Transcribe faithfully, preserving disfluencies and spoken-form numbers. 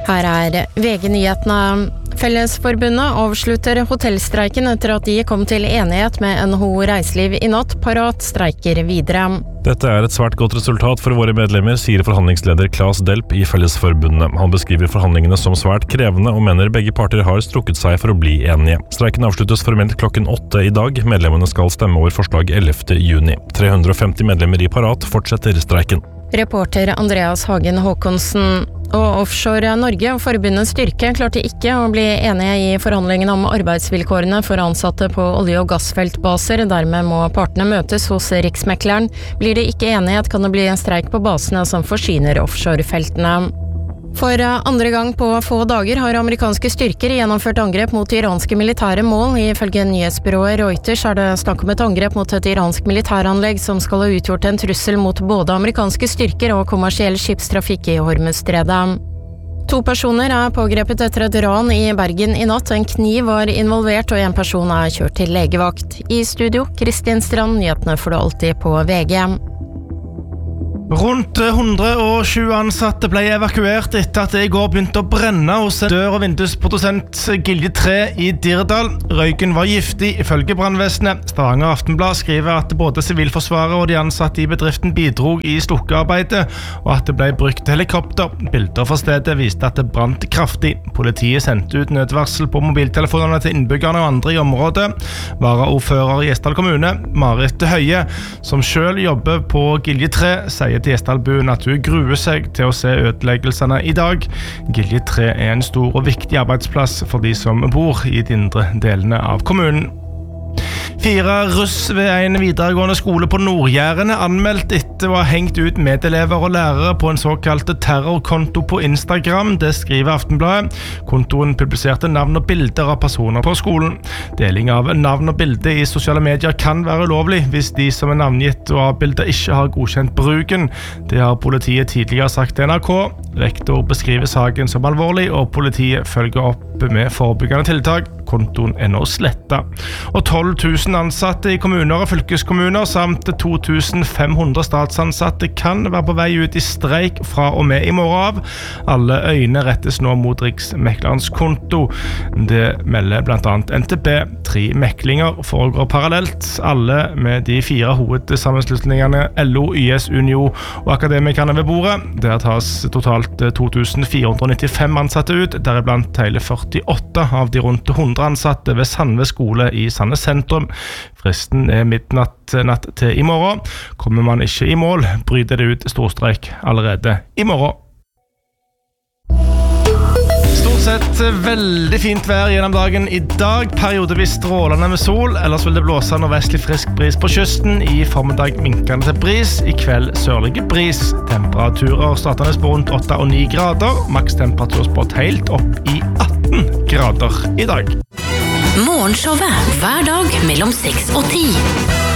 Her er V G-nyhetene. Fellesforbundet avslutter hotellstreiken etter at de kom til enighet med N H O Reiseliv i natt. Parat streiker videre. Dette er et svært godt resultat for våre medlemmer, sier forhandlingsleder Claes Delp i Fellesforbundet. Han beskriver forhandlingene som svært krevende og mener begge parter har strukket seg for å bli enige. Streiken avsluttes formelt klokken åtte i dag. Medlemmene skal stemme over forslag ellevte juni. tre hundre og femti medlemmer i Parat fortsetter streiken. Reporter Andreas Hagen Håkonsen. Og Offshore Norge og forbundets styrke klarte ikke å bli enige i forhandlingene om arbeidsvilkårene for ansatte på olje- og gassfeltbaser. Dermed må partene møtes hos Riksmekleren. Blir det ikke enighet, kan det bli en streik på basene som forsyner offshorefeltene. For andre gang på få dager har amerikanske styrker gjennomført angrep mot iranske militære mål. Ifølge nyhetsbyrået Reuters er det snakk om et angrep mot et iransk militæranlegg som skal ha utgjort en trussel mot både amerikanske styrker og kommersiell skipstrafikk i Hormuzstredet. To personer er pågrepet etter et ran i Bergen i natt. En kniv var involvert, og en person er kjørt til legevakt. I studio, Kristin Strand, nyhetene får du alltid på V G. Rundt hundre og tjue ansatte ble evakuert etter at det i går begynte å brenne hos en dør- og vindusprodusent Gilje tre i Dirdal. Røyken var giftig, ifølge brannvesenet. Stavanger Aftenblad skriver at både Sivilforsvaret og de ansatte i bedriften bidrog i slukkearbeidet, og at det ble brukt helikopter. Bilder fra stedet viste at det brant kraftig. Politiet sendte ut nødvarsel på mobiltelefonene til innbyggerne og andre i området. Varaordfører i Gjesdal kommune, Marit Høie, som selv jobber på Gilje tre, sier til Gjesdalbuen at hun gruer seg til å se ødeleggelsene i dag. Gilje tre er en stor og viktig arbeidsplass for de som bor i de indre delene av kommunen. Fire russ ved en videregående skole på Nord-Jæren er anmeldt etter å ha hengt ut medelever og lærere på en såkalt terrorkonto på Instagram. Det skriver Aftenbladet. Kontoen publiserte navn og bilder av personer på skolen. Deling av navn og bilder i sosiale medier kan være ulovlig hvis de som er navngitt og avbildet ikke har godkjent bruken. Det har politiet tidligere sagt til N R K. Rektor beskriver saken som alvorlig, og politiet følger opp med forebyggende tiltak. Kontoen er nå slettet. Og tolv tusen ansatte i kommuner og fylkeskommuner samt to tusen fem hundre statsansatte kan være på vei ut i streik fra og med i morgen av. Alle øyne rettes nå mot Riksmeklerens konto. Det melder blant annet N T B. Tre meklinger foregår parallelt, alle med de fire hovedsammenslutningene L O, Y S, Unio og Akademikerne ved bordet. Der tas totalt to tusen fire hundre og nittifem ansatte ut, deriblant hele førtiåtte av de rundt hundre ansatte ved Sandve skole i Sandnes sentrum. Fristen er midnatt natt til i morgen. Kommer man ikke i mål, bryter det ut storstreik allerede i morgen. Stort sett veldig fint vær gjennom dagen i dag. Periodevis strålende med sol, ellers vil det blåse nordvestlig frisk bris på kysten. I formiddag minkende til bris, i kveld sørlige bris. Temperaturer startende på rundt åtte og ni grader. Makstemperatur spådd helt opp i atten grader i dag. Morgenshowet hver dag mellom seks og ti.